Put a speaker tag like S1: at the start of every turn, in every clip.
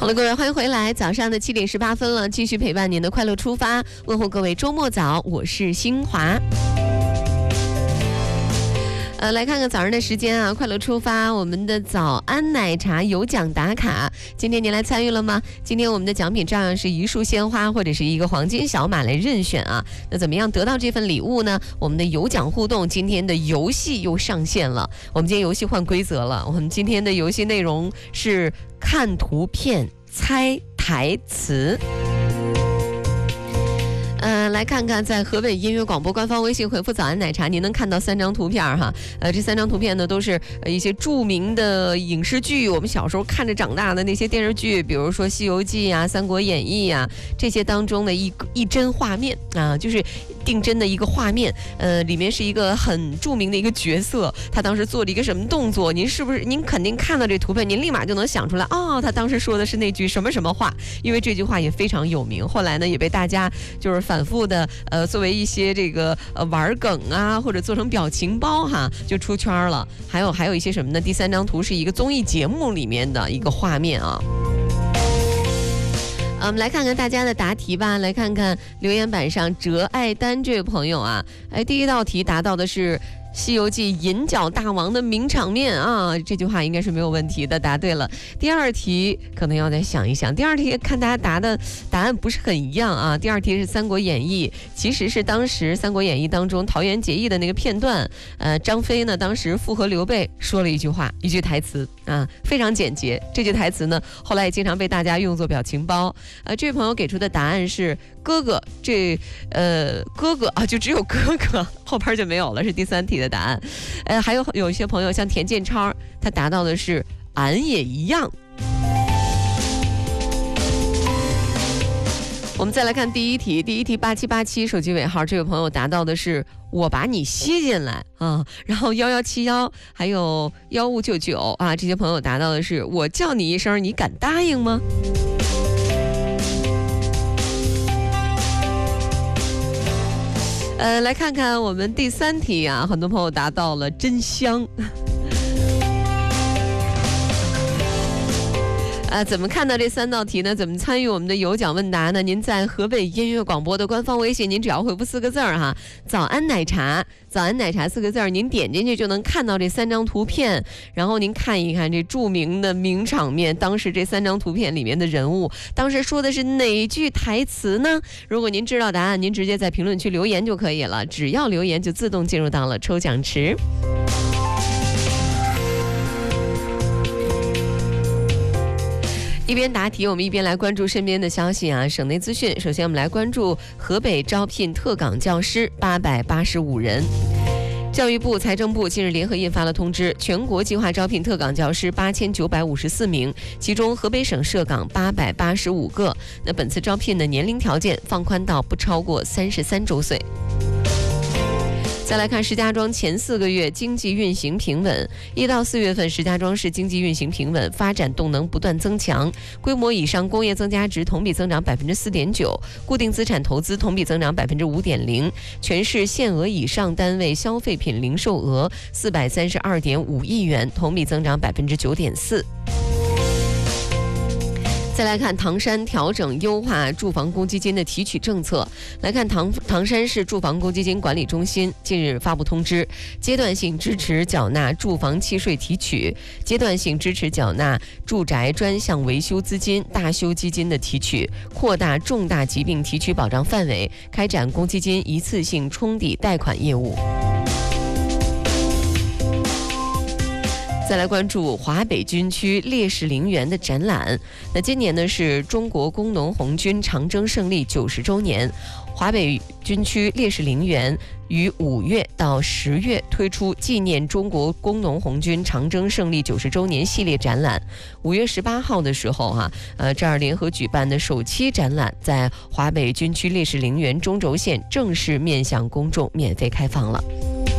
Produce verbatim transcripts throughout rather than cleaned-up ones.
S1: 好了，各位，欢迎回来。早上的七点十八分了，继续陪伴您的快乐出发，问候各位周末早，我是新华。呃，来看看早上的时间啊，快乐出发，我们的早安奶茶有奖打卡，今天您来参与了吗？今天我们的奖品照样是一束鲜花或者是一个黄金小马来任选啊。那怎么样得到这份礼物呢？我们的有奖互动，今天的游戏又上线了。我们今天游戏换规则了，我们今天的游戏内容是看图片猜台词。呃，来看看在河北音乐广播官方微信回复早安奶茶，您能看到三张图片哈。呃，这三张图片呢都是一些著名的影视剧，我们小时候看着长大的那些电视剧，比如说《西游记》啊、《三国演义》啊，这些当中的一一帧画面啊，就是定帧的一个画面。呃，里面是一个很著名的一个角色，他当时做了一个什么动作，您是不是您肯定看到这图片，您立马就能想出来哦，他当时说的是那句什么什么话，因为这句话也非常有名，后来呢也被大家就是反复的呃作为一些这个呃玩梗啊，或者做成表情包哈，就出圈了。还有还有一些什么呢？第三张图是一个综艺节目里面的一个画面啊。我们来看看大家的答题吧，来看看留言板上哲爱丹这位朋友啊，哎，第一道题答到的是《西游记》银角大王的名场面啊，这句话应该是没有问题的，答对了。第二题可能要再想一想，第二题看大家答的答案不是很一样啊。第二题是《三国演义》，其实是当时《三国演义》当中桃园结义的那个片段，呃，张飞呢当时附和刘备说了一句话，一句台词啊，非常简洁。这句台词呢后来也经常被大家用作表情包。呃，这位朋友给出的答案是哥哥，这呃哥哥啊，就只有哥哥，后边就没有了，是第三题的答案。呃，还有有一些朋友像田建超，他答到的是俺也一样。我们再来看第一题，第一题八七八七手机尾号，这位朋友答到的是我把你吸进来啊，然后幺幺七幺还有幺五九九啊，这些朋友答到的是我叫你一声，你敢答应吗？呃，来看看我们第三题啊，很多朋友答到了真香。啊，怎么看到这三道题呢？怎么参与我们的有奖问答呢？您在河北音乐广播的官方微信，您只要回复四个字儿哈，早安奶茶，早安奶茶四个字儿，您点进去就能看到这三张图片，然后您看一看这著名的名场面，当时这三张图片里面的人物，当时说的是哪句台词呢？如果您知道答案，您直接在评论区留言就可以了，只要留言就自动进入到了抽奖池。一边答题，我们一边来关注身边的消息啊，省内资讯。首先，我们来关注河北招聘特岗教师八百八十五人。教育部、财政部近日联合印发了通知，全国计划招聘特岗教师八千九百五十四名，其中河北省设岗八百八十五个。那本次招聘的年龄条件放宽到不超过三十三周岁。再来看石家庄前四个月经济运行平稳，一到四月份石家庄市经济运行平稳，发展动能不断增强，规模以上工业增加值同比增长百分之四点九，固定资产投资同比增长百分之五点零，全市限额以上单位消费品零售额四百三十二点五亿元，同比增长百分之九点四。再来看唐山调整优化住房公积金的提取政策。来看唐唐山市住房公积金管理中心近日发布通知，阶段性支持缴纳住房契税提取，阶段性支持缴纳住宅专项维修资金、大修基金的提取，扩大重大疾病提取保障范围，开展公积金一次性冲抵贷款业务。再来关注华北军区烈士陵园的展览。那今年呢是中国工农红军长征胜利九十周年，华北军区烈士陵园于五月到十月推出纪念中国工农红军长征胜利九十周年系列展览。五月十八号的时候哈、啊，呃，这儿联合举办的首期展览在华北军区烈士陵园中轴线正式面向公众免费开放了。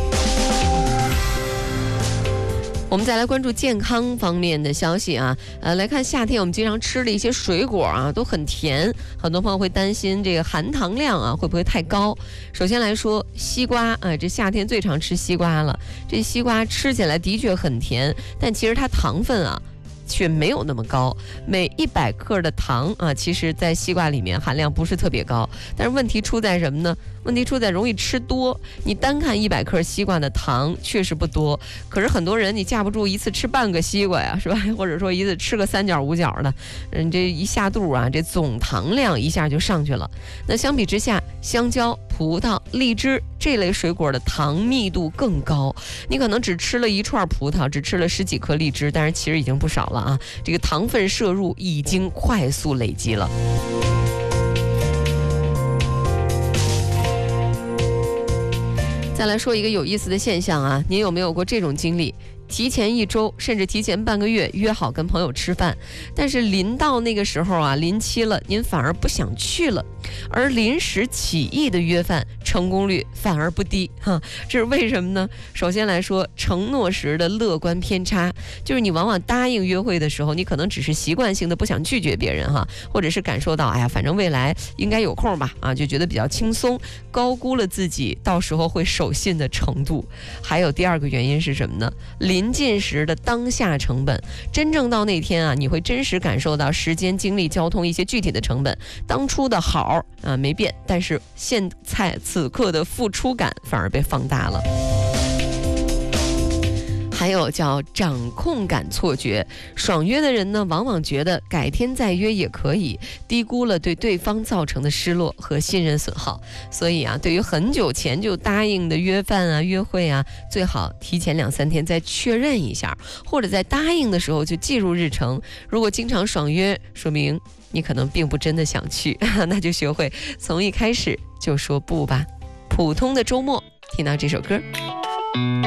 S1: 我们再来关注健康方面的消息啊，呃，来看夏天我们经常吃的一些水果啊，都很甜，很多朋友会担心这个含糖量啊会不会太高。首先来说，西瓜啊，这夏天最常吃西瓜了。这西瓜吃起来的确很甜，但其实它糖分啊却没有那么高。每一百克的糖啊，其实在西瓜里面含量不是特别高，但是问题出在什么呢？问题出在容易吃多。你单看一百克西瓜的糖确实不多，可是很多人你架不住一次吃半个西瓜呀，是吧？或者说一次吃个三角五角的，嗯，这一下肚啊，这总糖量一下就上去了。那相比之下，香蕉、葡萄、荔枝这类水果的糖密度更高。你可能只吃了一串葡萄，只吃了十几颗荔枝，但是其实已经不少了啊。这个糖分摄入已经快速累积了。再来说一个有意思的现象啊，您有没有过这种经历？提前一周甚至提前半个月约好跟朋友吃饭，但是临到那个时候啊，临期了，您反而不想去了，而临时起意的约饭成功率反而不低哈，这是为什么呢？首先来说，承诺时的乐观偏差，就是你往往答应约会的时候，你可能只是习惯性的不想拒绝别人哈，或者是感受到哎呀，反正未来应该有空吧啊，就觉得比较轻松，高估了自己到时候会守信的程度。还有第二个原因是什么呢？临近时的当下成本，真正到那天啊，你会真实感受到时间、精力、交通一些具体的成本。当初的好啊没变，但是现在此刻的付出感反而被放大了。还有叫掌控感错觉，爽约的人呢，往往觉得改天再约也可以，低估了对对方造成的失落和信任损耗。所以啊，对于很久前就答应的约饭啊、约会啊，最好提前两三天再确认一下，或者在答应的时候就记入日程。如果经常爽约，说明你可能并不真的想去，那就学会从一开始就说不吧。普通的周末，听到这首歌。